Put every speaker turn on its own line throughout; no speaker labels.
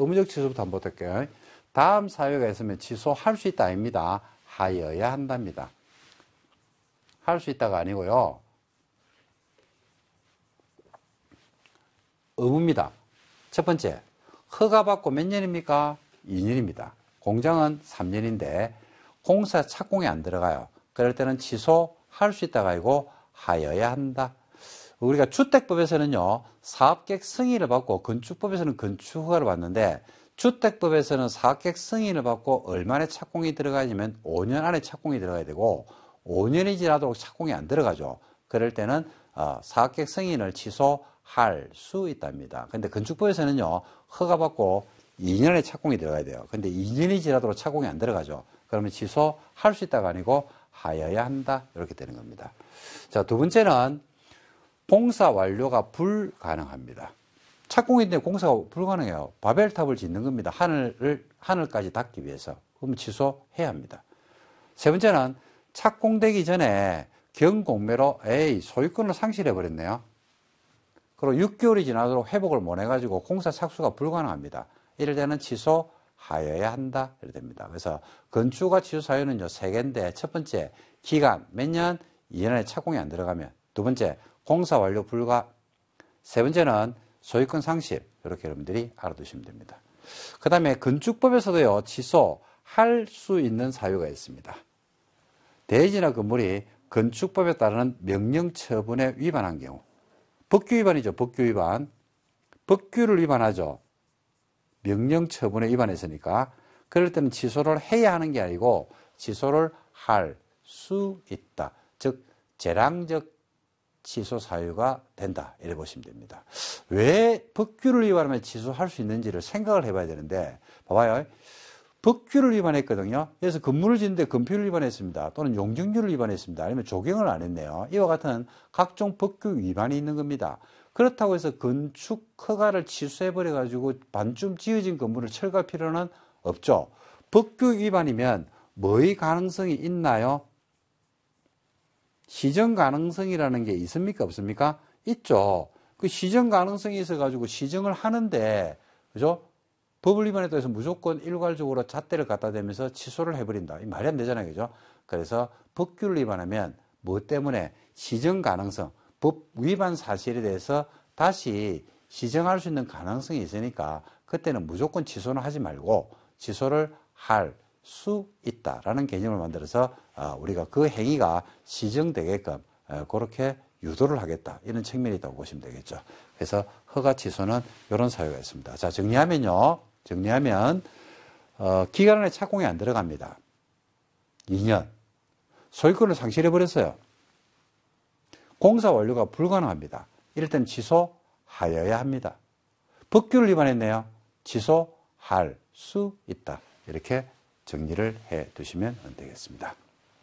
의무적 취소부터 한번 볼게요. 다음 사유가 있으면 취소할 수 있다 아닙니다. 하여야 한답니다. 할 수 있다가 아니고요. 의무입니다. 첫 번째, 허가받고 몇 년입니까? 2년입니다. 공장은 3년인데 공사 착공이 안 들어가요. 그럴 때는 취소할 수 있다가 아니고 하여야 한다. 우리가 주택법에서는요, 사업계획 승인을 받고 건축법에서는 건축허가를 받는데 주택법에서는 사업계획 승인을 받고 얼마나 착공이 들어가냐면 5년 안에 착공이 들어가야 되고 5년이 지나도록 착공이 안 들어가죠. 그럴 때는 사업계획 승인을 취소할 수 있답니다. 근데 건축법에서는요, 허가받고 2년에 착공이 들어가야 돼요. 근데 2년이 지나도록 착공이 안 들어가죠. 그러면 취소할 수 있다가 아니고 하여야 한다. 이렇게 되는 겁니다. 자, 두 번째는 공사 완료가 불가능합니다. 착공인데 공사가 불가능해요. 바벨탑을 짓는 겁니다. 하늘까지 닿기 위해서. 그러면 취소해야 합니다. 세 번째는 착공되기 전에 경공매로 소유권을 상실해버렸네요. 그리고 6개월이 지나도록 회복을 못 해가지고 공사 착수가 불가능합니다. 이럴 때는 취소하여야 한다. 이렇게 됩니다. 그래서 건축가 취소 사유는요, 3개인데, 첫 번째, 기간, 몇 년? 2년 안에 착공이 안 들어가면. 두 번째, 공사 완료 불가. 세 번째는 소유권 상실. 이렇게 여러분들이 알아두시면 됩니다. 그 다음에 건축법에서도요, 취소할 수 있는 사유가 있습니다. 대지나 건물이 건축법에 따르는 명령 처분에 위반한 경우. 법규 위반이죠. 법규 위반. 법규를 위반하죠. 명령 처분에 위반했으니까. 그럴 때는 취소를 해야 하는 게 아니고 취소를 할 수 있다. 즉 재량적 취소 사유가 된다. 이래 보시면 됩니다. 왜 법규를 위반하면 취소할 수 있는지를 생각을 해봐야 되는데, 봐봐요. 법규를 위반했거든요. 그래서 건물을 짓는데 건폐율을 위반했습니다. 또는 용적률을 위반했습니다. 아니면 조경을 안 했네요. 이와 같은 각종 법규 위반이 있는 겁니다. 그렇다고 해서 건축 허가를 취소해버려가지고 반쯤 지어진 건물을 철거할 필요는 없죠. 법규 위반이면 뭐의 가능성이 있나요? 시정 가능성이라는 게 있습니까? 없습니까? 있죠. 그 시정 가능성이 있어가지고 시정을 하는데, 그죠? 법을 위반했다고 해서 무조건 일괄적으로 잣대를 갖다 대면서 취소를 해버린다. 이 말이 안 되잖아요. 그죠? 그래서 법규를 위반하면 뭐 때문에 시정 가능성, 법 위반 사실에 대해서 다시 시정할 수 있는 가능성이 있으니까 그때는 무조건 취소는 하지 말고 취소를 할 수 있다라는 개념을 만들어서 우리가 그 행위가 시정되게끔 그렇게 유도를 하겠다. 이런 측면이 있다고 보시면 되겠죠. 그래서 허가 취소는 이런 사유가 있습니다. 자, 정리하면 기간 안에 착공이 안 들어갑니다. 2년. 소유권을 상실해버렸어요. 공사 완료가 불가능합니다. 이럴 때는 취소하여야 합니다. 법규를 위반했네요. 취소할 수 있다. 이렇게 정리를 해 두시면 되겠습니다.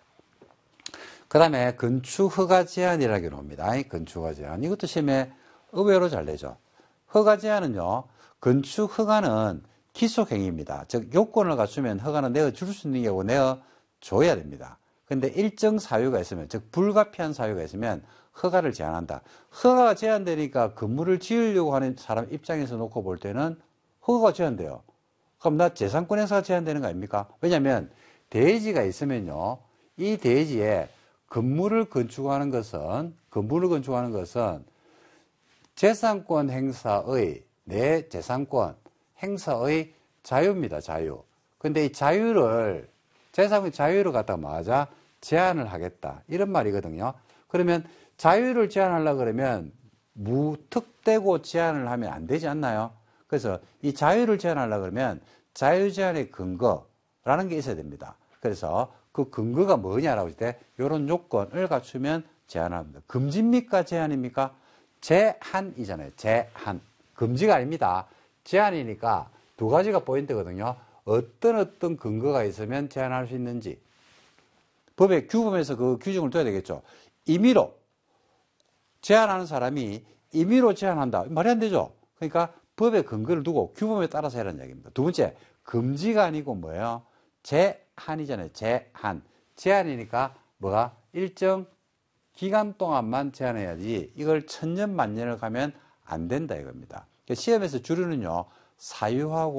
그 다음에 건축허가 제한이라고 나옵니다. 건축허가 제한. 이것도 시험에 의외로 잘 내죠. 허가 제한은요, 건축허가는 기속행위입니다. 즉, 요건을 갖추면 허가는 내어줄 수 있는 경우 내어줘야 됩니다. 근데 일정 사유가 있으면, 즉, 불가피한 사유가 있으면 허가를 제한한다. 허가가 제한되니까 건물을 지으려고 하는 사람 입장에서 놓고 볼 때는 허가가 제한돼요. 그럼 나 재산권 행사가 제한되는 거 아닙니까? 왜냐하면 대지가 있으면요, 이 대지에 건물을 건축하는 것은 재산권 행사의, 내 재산권 행사의 자유입니다, 자유. 근데 이 자유를, 재산권 자유를 갖다가 뭐하자? 제한을 하겠다. 이런 말이거든요. 그러면 자유를 제한하려고 그러면 무턱대고 제한을 하면 안 되지 않나요? 그래서 이 자유를 제한하려고 그러면 자유 제한의 근거라는 게 있어야 됩니다. 그래서 그 근거가 뭐냐라고 할 때 이런 요건을 갖추면 제한합니다. 금지입니까? 제한입니까? 제한이잖아요. 제한. 금지가 아닙니다. 제한이니까 두 가지가 포인트거든요. 어떤 근거가 있으면 제한할 수 있는지. 법의 규범에서 그 규정을 둬야 되겠죠. 임의로 제한하는 사람이 임의로 제한한다. 말이 안 되죠. 그러니까 법의 근거를 두고 규범에 따라서 해라는 이야기입니다. 두 번째, 금지가 아니고 뭐예요? 제한이잖아요. 제한. 제한이니까 뭐가? 일정 기간 동안만 제한해야지 이걸 천년 만년을 가면 안 된다 이겁니다. 시험에서 주류는요, 사유하고